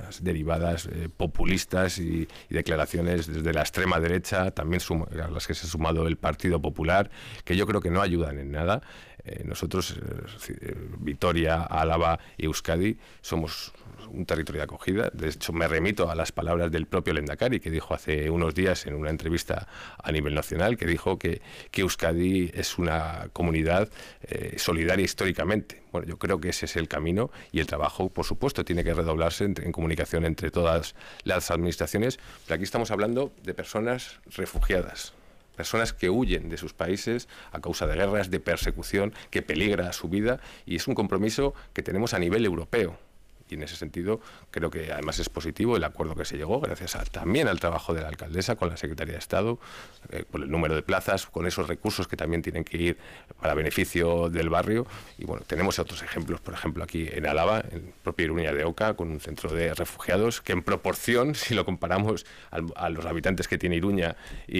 unas derivadas populistas y declaraciones desde la extrema derecha, también a las que se ha sumado el Partido Popular, que yo creo que no ayudan en nada. Nosotros, Vitoria, Álava y Euskadi, somos un territorio de acogida. De hecho, me remito a las palabras del propio Lehendakari, que dijo hace unos días en una entrevista a nivel nacional, que dijo que Euskadi es una comunidad solidaria históricamente. Bueno, yo creo que ese es el camino, y el trabajo, por supuesto, tiene que redoblarse en comunicación entre todas las administraciones, pero aquí estamos hablando de personas refugiadas, personas que huyen de sus países a causa de guerras, de persecución, que peligra su vida, y es un compromiso que tenemos a nivel europeo. Y en ese sentido creo que además es positivo el acuerdo que se llegó, gracias también al trabajo de la alcaldesa con la Secretaría de Estado, con el número de plazas, con esos recursos que también tienen que ir para beneficio del barrio. Y bueno, tenemos otros ejemplos, por ejemplo aquí en Álava, en propia Iruña de Oca, con un centro de refugiados que en proporción, si lo comparamos a los habitantes que tiene Iruña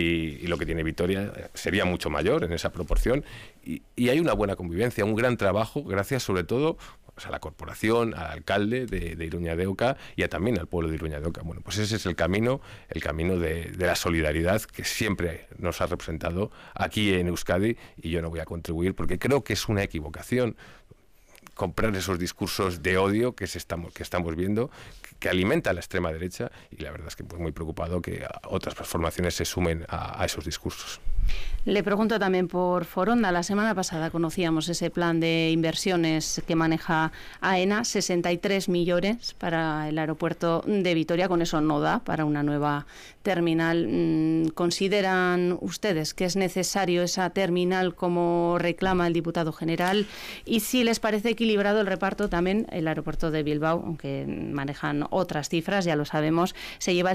y lo que tiene Vitoria, sería mucho mayor en esa proporción. Y hay una buena convivencia, un gran trabajo, gracias sobre todo a la corporación, al alcalde de Iruña de Oca y también al pueblo de Iruña de Oca. Bueno, pues ese es el camino de la solidaridad que siempre nos ha representado aquí en Euskadi, y yo no voy a contribuir porque creo que es una equivocación comprar esos discursos de odio que estamos viendo, que alimenta a la extrema derecha, y la verdad es que pues muy preocupado que otras formaciones se sumen a esos discursos. Le pregunto también por Foronda. La semana pasada conocíamos ese plan de inversiones que maneja AENA, 63 millones para el aeropuerto de Vitoria. Con eso no da para una nueva terminal. ¿Consideran ustedes que es necesario esa terminal como reclama el diputado general? Y si les parece equilibrado el reparto, también el aeropuerto de Bilbao, aunque manejan otras cifras, ya lo sabemos, se lleva el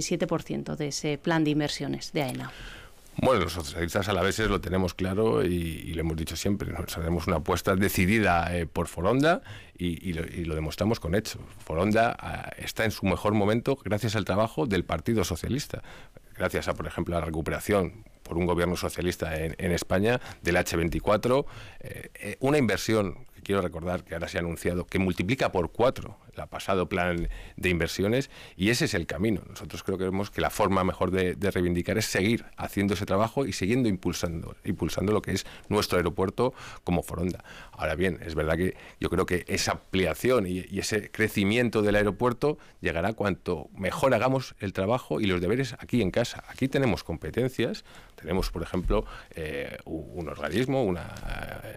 77% de ese plan de inversiones de AENA. Bueno, los socialistas alaveses lo tenemos claro y lo hemos dicho siempre. Nos haremos una apuesta decidida por Foronda y lo demostramos con hechos. Foronda está en su mejor momento gracias al trabajo del Partido Socialista. Gracias a, por ejemplo, a la recuperación por un gobierno socialista en España del H24, una inversión que quiero recordar que ahora se ha anunciado que multiplica por 4 el pasado plan de inversiones, y ese es el camino. Nosotros creemos que la forma mejor de reivindicar es seguir haciendo ese trabajo y siguiendo impulsando lo que es nuestro aeropuerto como Foronda. Ahora bien, es verdad que yo creo que esa ampliación y ese crecimiento del aeropuerto llegará cuanto mejor hagamos el trabajo y los deberes aquí en casa. Aquí tenemos competencias, tenemos, por ejemplo, un organismo, una